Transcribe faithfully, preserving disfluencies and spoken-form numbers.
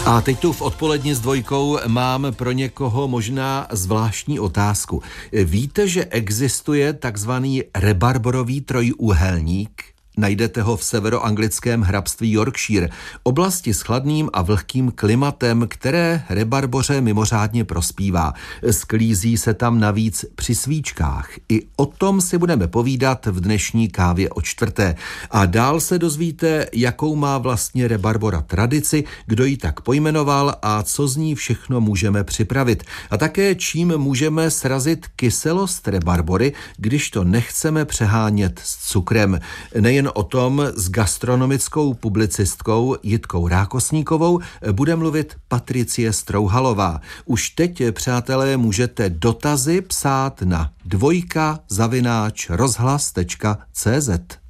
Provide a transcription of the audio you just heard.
A teď tu v odpoledni s dvojkou mám pro někoho možná zvláštní otázku. Víte, že existuje takzvaný rebarborový trojúhelník? Najdete ho v severoanglickém hrabství Yorkshire, oblasti s chladným a vlhkým klimatem, které rebarboře mimořádně prospívá. Sklízí se tam navíc při svíčkách. I o tom si budeme povídat v dnešní kávě o čtvrté. A dál se dozvíte, jakou má vlastně rebarbora tradici, kdo ji tak pojmenoval a co z ní všechno můžeme připravit. A také čím můžeme srazit kyselost rebarbory, když to nechceme přehánět s cukrem. Nejen o tom s gastronomickou publicistkou Jitkou Rákosníkovou bude mluvit Patricie Strouhalová. Už teď, přátelé, můžete dotazy psát na dvojka zavináč rozhlas tečka cé zet.